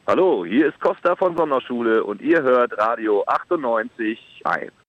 Hallo, hier ist Costa von Sonderschule und ihr hört Radio 98.1.